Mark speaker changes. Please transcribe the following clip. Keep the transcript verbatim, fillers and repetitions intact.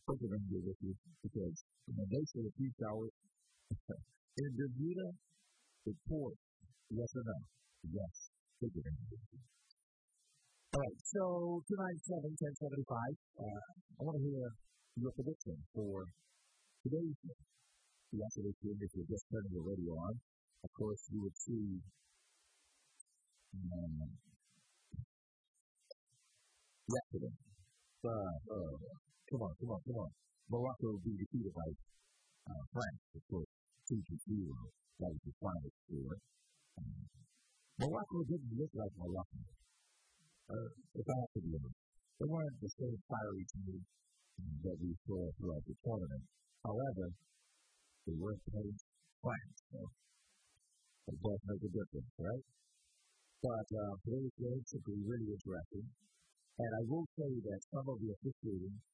Speaker 1: Pennsylvania with you because you know, they say a few showers. In Bermuda, the port, yes or no? Yes. Pennsylvania. All right, so two nine seven, ten seventy-five. Uh, I want to hear your prediction for today's show. Yesterday's game, if you're just turning your radio on, of course, you would see um, yesterday. Uh, uh, come on, come on, come on. Morocco will be defeated by uh, France, of course, two to zero. That was the final score. Um, Morocco didn't look like Morocco. Uh, if I have to be honest, they weren't the same fiery team that we saw throughout the tournament. However, they were playing France, so it does make a difference, right? But uh, today's game should be really interesting. And I will say that some of the officiating